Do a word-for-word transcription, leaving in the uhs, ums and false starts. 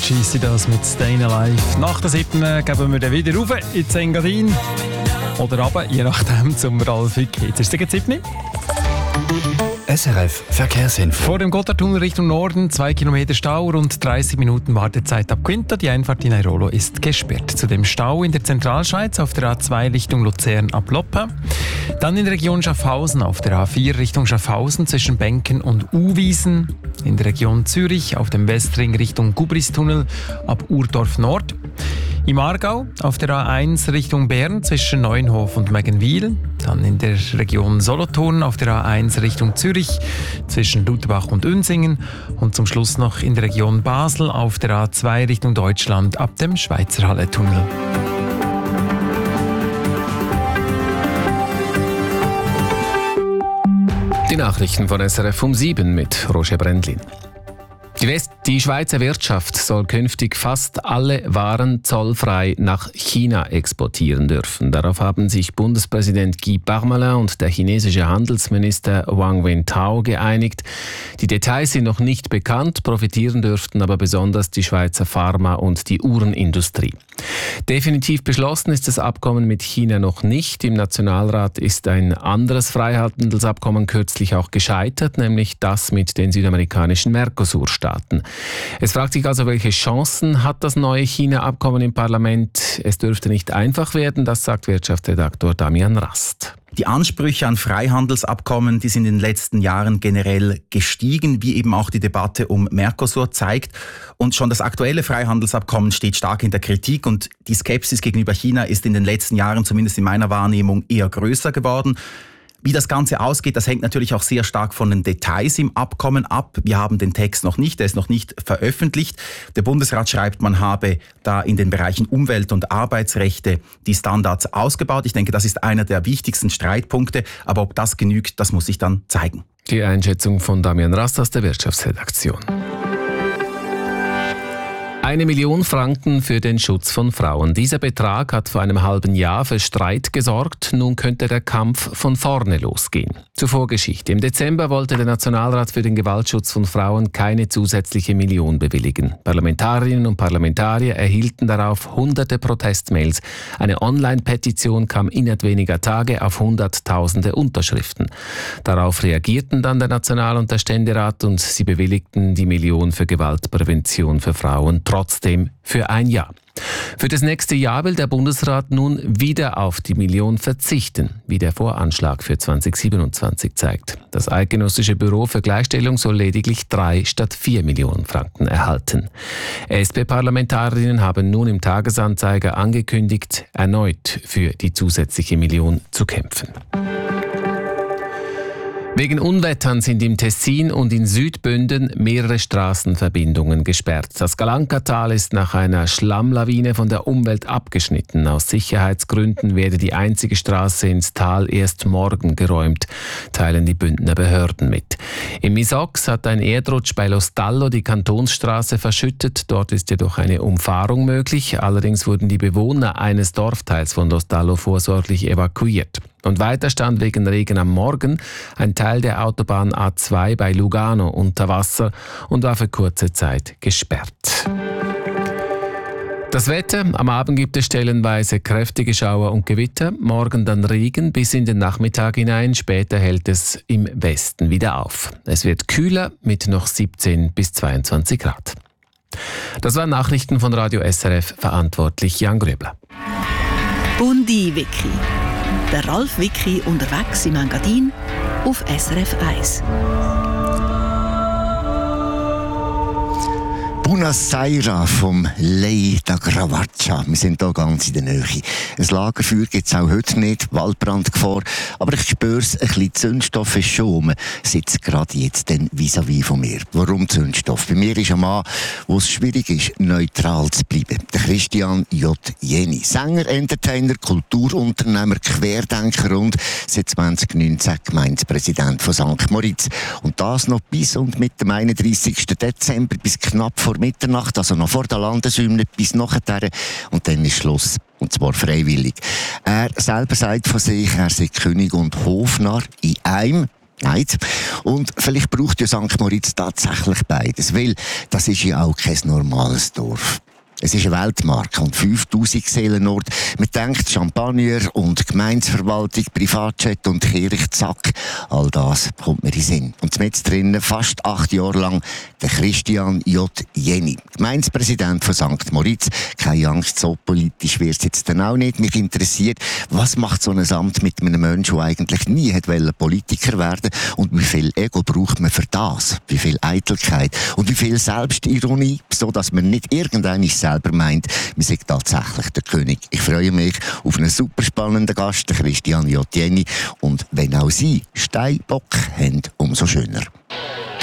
Avicii sind das mit Stayin' Alive. Nach der siebten geben wir dann wieder rauf ins Engadin. Oder runter, je nachdem, zum Ralf Wicki. Jetzt ist es siebten. S R F Verkehrsinfo. Vor dem Gotthardtunnel Richtung Norden, zwei Kilometer Stau, rund dreißig Minuten Wartezeit ab Quinta. Die Einfahrt in Airolo ist gesperrt. Zudem Stau in der Zentralschweiz auf der A zwei Richtung Luzern ab Loppa. Dann in der Region Schaffhausen auf der A vier Richtung Schaffhausen zwischen Benken und Uwiesen. In der Region Zürich auf dem Westring Richtung Gubristunnel ab Urdorf Nord. Im Aargau auf der A eins Richtung Bern zwischen Neuenhof und Meggenwil. Dann in der Region Solothurn auf der A eins Richtung Zürich zwischen Lutherbach und Unsingen. Und zum Schluss noch in der Region Basel auf der A zwei Richtung Deutschland ab dem Schweizerhalle-Tunnel. Die Nachrichten von S R F um sieben mit Roger Brändlin. Die, West- die Schweizer Wirtschaft soll künftig fast alle Waren zollfrei nach China exportieren dürfen. Darauf haben sich Bundespräsident Guy Parmelin und der chinesische Handelsminister Wang Wentao geeinigt. Die Details sind noch nicht bekannt, profitieren dürften aber besonders die Schweizer Pharma- und die Uhrenindustrie. Definitiv beschlossen ist das Abkommen mit China noch nicht. Im Nationalrat ist ein anderes Freihandelsabkommen kürzlich auch gescheitert, nämlich das mit den südamerikanischen Mercosur-Staaten. Es fragt sich also, welche Chancen hat das neue China-Abkommen im Parlament? Es dürfte nicht einfach werden, das sagt Wirtschaftsredaktor Damian Rast. Die Ansprüche an Freihandelsabkommen, die sind in den letzten Jahren generell gestiegen, wie eben auch die Debatte um Mercosur zeigt. Und schon das aktuelle Freihandelsabkommen steht stark in der Kritik und die Skepsis gegenüber China ist in den letzten Jahren, zumindest in meiner Wahrnehmung, eher größer geworden. Wie das Ganze ausgeht, das hängt natürlich auch sehr stark von den Details im Abkommen ab. Wir haben den Text noch nicht, der ist noch nicht veröffentlicht. Der Bundesrat schreibt, man habe da in den Bereichen Umwelt- und Arbeitsrechte die Standards ausgebaut. Ich denke, das ist einer der wichtigsten Streitpunkte. Aber ob das genügt, das muss sich dann zeigen. Die Einschätzung von Damian Rast aus der Wirtschaftsredaktion. Eine Million Franken für den Schutz von Frauen. Dieser Betrag hat vor einem halben Jahr für Streit gesorgt. Nun könnte der Kampf von vorne losgehen. Zur Vorgeschichte. Im Dezember wollte der Nationalrat für den Gewaltschutz von Frauen keine zusätzliche Million bewilligen. Parlamentarierinnen und Parlamentarier erhielten darauf hunderte Protestmails. Eine Online-Petition kam innerhalb weniger Tage auf hunderttausende Unterschriften. Darauf reagierten dann der National- und der Ständerat und sie bewilligten die Million für Gewaltprävention für Frauen trotzdem für ein Jahr. Für das nächste Jahr will der Bundesrat nun wieder auf die Million verzichten, wie der Voranschlag für zwanzig siebenundzwanzig zeigt. Das Eidgenössische Büro für Gleichstellung soll lediglich drei statt vier Millionen Franken erhalten. S P-Parlamentarierinnen haben nun im Tagesanzeiger angekündigt, erneut für die zusätzliche Million zu kämpfen. Wegen Unwettern sind im Tessin und in Südbünden mehrere Straßenverbindungen gesperrt. Das Galankatal ist nach einer Schlammlawine von der Umwelt abgeschnitten. Aus Sicherheitsgründen werde die einzige Straße ins Tal erst morgen geräumt, teilen die Bündner Behörden mit. Im Misox hat ein Erdrutsch bei Lostallo die Kantonsstraße verschüttet. Dort ist jedoch eine Umfahrung möglich. Allerdings wurden die Bewohner eines Dorfteils von Lostallo vorsorglich evakuiert. Und weiter stand wegen Regen am Morgen ein Teil der Autobahn A zwei bei Lugano unter Wasser und war für kurze Zeit gesperrt. Das Wetter: Am Abend gibt es stellenweise kräftige Schauer und Gewitter, morgen dann Regen bis in den Nachmittag hinein, später hält es im Westen wieder auf. Es wird kühler mit noch siebzehn bis zweiundzwanzig Grad. Das waren Nachrichten von Radio S R F, verantwortlich Jan Gröbler. Bundi-Wiki. Der Ralf Wicki unterwegs im Engadin auf S R F eins. Buonasera vom Lei da Gravaccia. Wir sind hier ganz in der Nähe. Ein Lagerfeuer gibt es auch heute nicht, Waldbrandgefahr. Aber ich spüre es, ein bisschen Zündstoff ist schon rum. Sitzt gerade jetzt dann vis-à-vis von mir. Warum Zündstoff? Bei mir ist ein Mann, wo es schwierig ist, neutral zu bleiben. Der Christian J. Jeni. Sänger, Entertainer, Kulturunternehmer, Querdenker und seit zwanzig neunzehn Gemeindepräsident von Sankt Moritz. Und das noch bis und mit dem einunddreissigsten Dezember bis knapp vor Mitternacht, also noch vor der Landeshymne bis nachher. Und dann ist Schluss. Und zwar freiwillig. Er selber sagt von sich, er sei König und Hofnarr in einem. Nein. Und vielleicht braucht ja Sankt Moritz tatsächlich beides, weil das ist ja auch kein normales Dorf. Es ist eine Weltmarke und fünftausend Seelenort. Man denkt Champagner und Gemeindeverwaltung, Privatjet und Kirche, zack, all das kommt mir in den Sinn. Und mit drinnen, fast acht Jahre lang, der Christian J. Jenny, Gemeindepräsident von Sankt Moritz. Keine Angst, so politisch wird es jetzt dann auch nicht. Mich interessiert, was macht so ein Amt mit einem Menschen, der eigentlich nie hat wollen Politiker werden, und wie viel Ego braucht man für das? Wie viel Eitelkeit und wie viel Selbstironie, so dass man nicht irgendeine selber meint, man sei tatsächlich der König. Ich freue mich auf einen super spannenden Gast, den Christian J. Jenny. Und wenn auch Sie Steinbock haben, umso schöner.